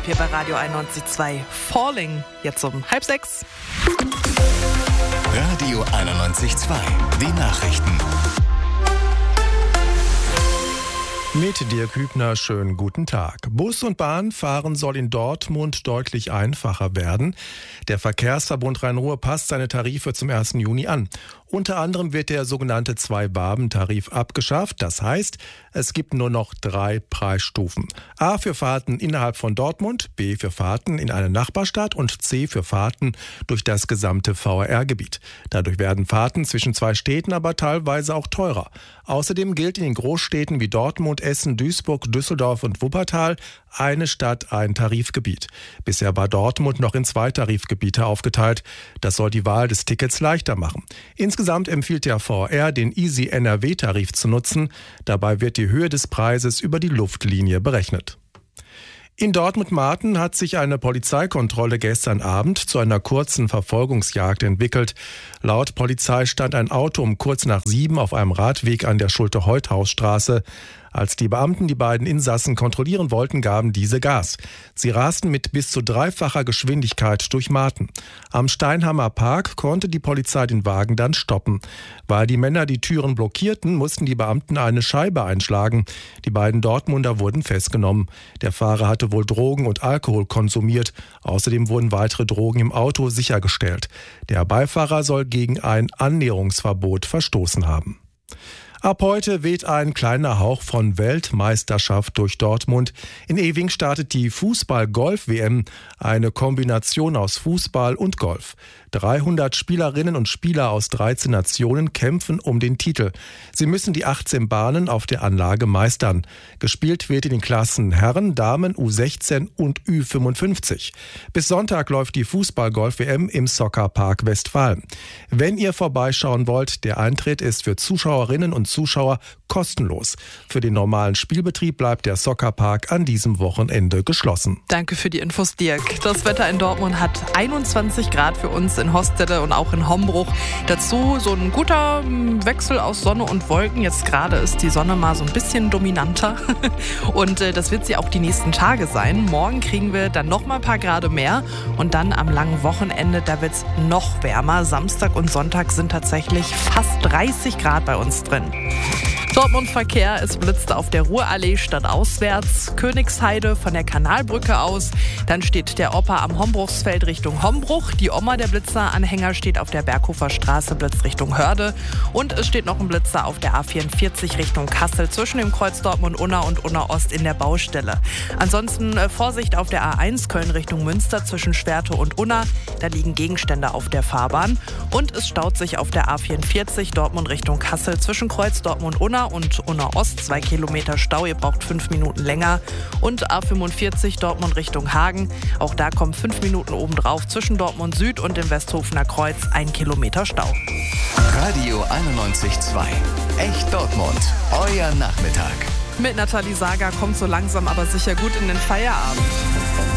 hier bei Radio 91.2. Falling, jetzt um 5:30. Radio 91.2, die Nachrichten. Mit Dirk Hübner, schönen guten Tag. Bus und Bahn fahren soll in Dortmund deutlich einfacher werden. Der Verkehrsverbund Rhein-Ruhr passt seine Tarife zum 1. Juni an. Unter anderem wird der sogenannte Zwei-Waben-Tarif abgeschafft. Das heißt, es gibt nur noch 3 Preisstufen. A für Fahrten innerhalb von Dortmund, B für Fahrten in eine Nachbarstadt und C für Fahrten durch das gesamte VRR-Gebiet. Dadurch werden Fahrten zwischen 2 Städten aber teilweise auch teurer. Außerdem gilt in den Großstädten wie Dortmund, Essen, Duisburg, Düsseldorf und Wuppertal eine Stadt, ein Tarifgebiet. Bisher war Dortmund noch in 2 Tarifgebiete aufgeteilt. Das soll die Wahl des Tickets leichter machen. Insgesamt empfiehlt der VR, den Easy NRW-Tarif zu nutzen. Dabei wird die Höhe des Preises über die Luftlinie berechnet. In Dortmund-Marten hat sich eine Polizeikontrolle gestern Abend zu einer kurzen Verfolgungsjagd entwickelt. Laut Polizei stand ein Auto um kurz nach 7 auf einem Radweg an der Schulte-Holthaus-Straße. Als die Beamten die beiden Insassen kontrollieren wollten, gaben diese Gas. Sie rasten mit bis zu 3-facher Geschwindigkeit durch Marten. Am Steinhammer Park konnte die Polizei den Wagen dann stoppen. Weil die Männer die Türen blockierten, mussten die Beamten eine Scheibe einschlagen. Die beiden Dortmunder wurden festgenommen. Der Fahrer hatte wohl Drogen und Alkohol konsumiert. Außerdem wurden weitere Drogen im Auto sichergestellt. Der Beifahrer soll gegen ein Annäherungsverbot verstoßen haben. Ab heute weht ein kleiner Hauch von Weltmeisterschaft durch Dortmund. In Ewing startet die Fußball-Golf-WM, eine Kombination aus Fußball und Golf. 300 Spielerinnen und Spieler aus 13 Nationen kämpfen um den Titel. Sie müssen die 18 Bahnen auf der Anlage meistern. Gespielt wird in den Klassen Herren, Damen, U16 und Ü55. Bis Sonntag läuft die Fußball-Golf-WM im Soccerpark Westfalen. Wenn ihr vorbeischauen wollt, der Eintritt ist für Zuschauerinnen und Zuschauer kostenlos. Für den normalen Spielbetrieb bleibt der Soccerpark an diesem Wochenende geschlossen. Danke für die Infos, Dirk. Das Wetter in Dortmund hat 21 Grad für uns in Hostede und auch in Hombruch. Dazu so ein guter Wechsel aus Sonne und Wolken. Jetzt gerade ist die Sonne mal so ein bisschen dominanter. Und das wird sie auch die nächsten Tage sein. Morgen kriegen wir dann noch mal ein paar Grad mehr. Und dann am langen Wochenende, da wird es noch wärmer. Samstag und Sonntag sind tatsächlich fast 30 Grad bei uns drin. Dortmund-Verkehr, es blitzt auf der Ruhrallee stadtauswärts, Königsheide von der Kanalbrücke aus. Dann steht der Opa am Hombruchsfeld Richtung Hombruch. Die Oma, der Blitzer-Anhänger, steht auf der Berghofer Straße, blitzt Richtung Hörde. Und es steht noch ein Blitzer auf der A44 Richtung Kassel zwischen dem Kreuz Dortmund-Unna und Unna-Ost in der Baustelle. Ansonsten Vorsicht auf der A1 Köln Richtung Münster zwischen Schwerte und Unna. Da liegen Gegenstände auf der Fahrbahn. Und es staut sich auf der A44 Dortmund Richtung Kassel zwischen Kreuz Dortmund-Unna und Unna-Ost 2 Kilometer Stau. Ihr braucht 5 Minuten länger. Und A45 Dortmund Richtung Hagen. Auch da kommen 5 Minuten obendrauf zwischen Dortmund Süd und dem Westhofener Kreuz 1 Kilometer Stau. Radio 91.2. Echt Dortmund. Euer Nachmittag. Mit Nathalie Sager kommt so langsam aber sicher gut in den Feierabend.